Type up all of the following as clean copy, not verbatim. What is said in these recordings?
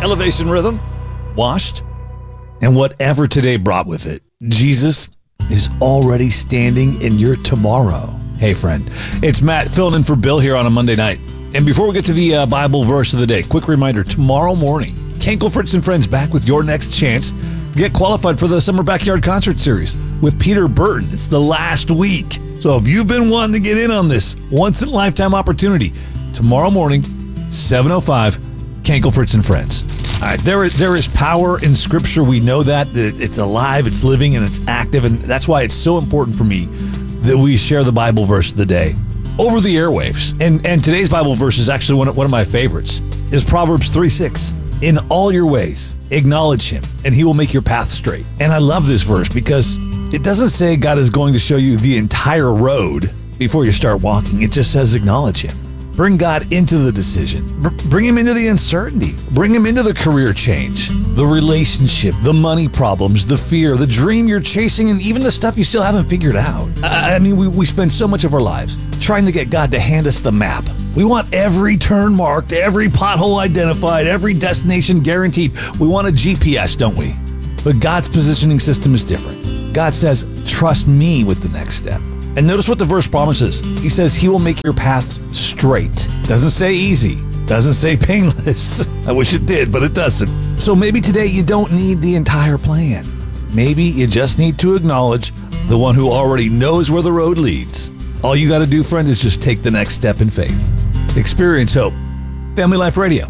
Elevation Rhythm, washed, and whatever today brought with it, Jesus is already standing in your tomorrow. Hey, friend, it's Matt filling in for Bill here on a Monday night. And before we get to the Bible verse of the day, quick reminder, tomorrow morning, Kenkel Fritz and Friends back with your next chance to get qualified for the Summer Backyard Concert Series with Peter Burton. It's the last week. So if you've been wanting to get in on this once-in-a-lifetime opportunity, tomorrow morning, 7:05, Kenkel Fritz and Friends. All right, there is power in Scripture. We know that it's alive, it's living, and it's active, and that's why it's so important for me that we share the Bible verse of the day over the airwaves. And today's Bible verse is actually one of my favorites, is Proverbs 3:6. In all your ways, acknowledge him, and he will make your path straight. And I love this verse because it doesn't say God is going to show you the entire road before you start walking. It just says acknowledge him. Bring God into the decision. Bring him into the uncertainty. Bring him into the career change, the relationship, the money problems, the fear, the dream you're chasing, and even the stuff you still haven't figured out. I mean, we spend so much of our lives trying to get God to hand us the map. We want every turn marked, every pothole identified, every destination guaranteed. We want a GPS, don't we? But God's positioning system is different. God says, trust me with the next step. And notice what the verse promises. He says he will make your path straight. Doesn't say easy. Doesn't say painless. I wish it did, but it doesn't. So maybe today you don't need the entire plan. Maybe you just need to acknowledge the one who already knows where the road leads. All you got to do, friend, is just take the next step in faith. Experience hope. Family Life Radio.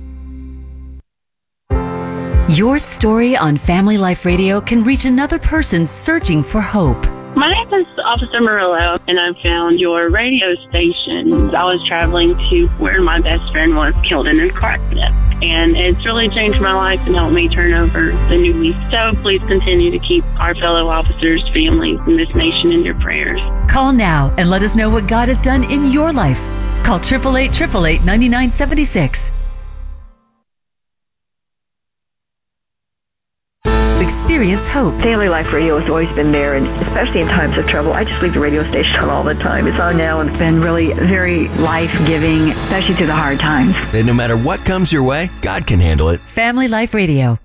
Your story on Family Life Radio can reach another person searching for hope. My name is Officer Murillo, and I found your radio station. I was traveling to where my best friend was killed in a car accident, and it's really changed my life and helped me turn over the new leaf. So please continue to keep our fellow officers, families, and this nation in your prayers. Call now and let us know what God has done in your life. Call 888-888-9976. Experience hope. Family Life Radio has always been there, and especially in times of trouble, I just leave the radio station on all the time. It's on now, and it's been really very life-giving, especially through the hard times. And no matter what comes your way, God can handle it. Family Life Radio.